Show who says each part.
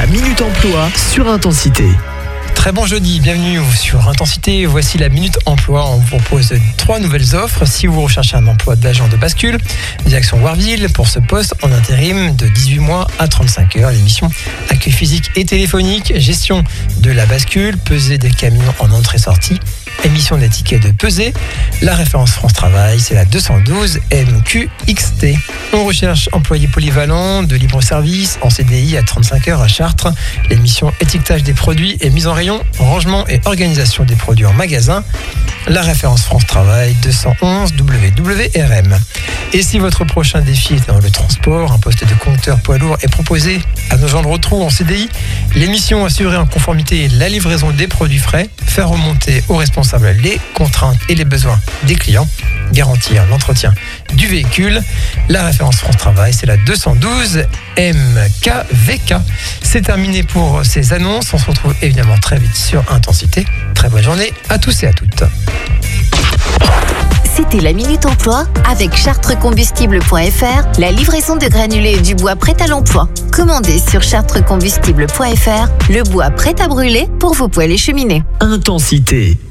Speaker 1: La Minute Emploi sur Intensité.
Speaker 2: Très bon jeudi, bienvenue sur Intensité. Voici la Minute Emploi. On vous propose 3 nouvelles offres. Si vous recherchez un emploi d'agent de bascule, direction Warville, pour ce poste en intérim de 18 mois à 35 heures. L'émission accueil physique et téléphonique, gestion de la bascule, peser des camions en entrée-sortie, émission des tickets de pesée. La référence France Travail, c'est la 212 MQXT. On recherche employé polyvalent de libre service en CDI à 35 heures à Chartres. L'émission étiquetage des produits et mise en rayon, rangement et organisation des produits en magasin. La référence France Travail 211 WWRM. Et si votre prochain défi est dans le transport, un poste de conducteur poids lourd est proposé à nos gens de retour en CDI, l'émission assurer en conformité la livraison des produits frais, faire remonter aux responsables les contraintes et les besoins des clients, garantir l'entretien du véhicule. La référence France Travail, c'est la 212 MKVK. C'est terminé pour ces annonces. On se retrouve évidemment très vite sur Intensité. Très bonne journée à tous et à toutes.
Speaker 3: C'était la Minute Emploi avec chartrecombustible.fr, la livraison de granulés et du bois prêt à l'emploi. Commandez sur chartrecombustible.fr le bois prêt à brûler pour vos poêles et cheminées.
Speaker 1: Intensité.